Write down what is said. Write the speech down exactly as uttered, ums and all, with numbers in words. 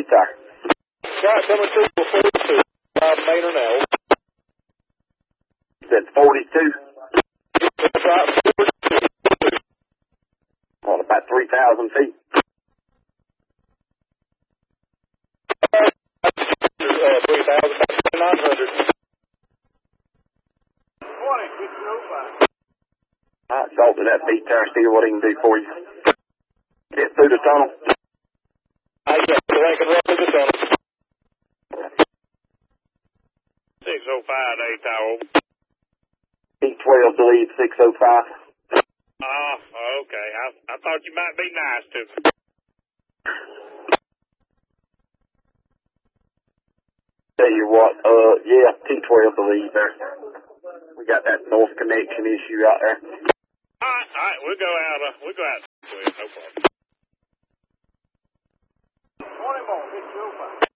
sir. Right, coming through for forty-two. Uh, Mainer now. That's forty-two. That's right, forty-two. On about three thousand feet. Uh, three thousand, nine hundred. twenty, six oh five. Alright, salt to that beat there, see what he can do for you. Get through the tunnel. I got the Lincoln Road to the tunnel. six oh five, eight tower. P twelve to lead six oh five. Oh, okay. I, I thought you might be nice to me. Tell you what, uh, yeah, T twelve to lead there. We got that north connection issue out there. All right, all right. We'll go out. Uh, we'll go out. No problem. twenty more, six oh five.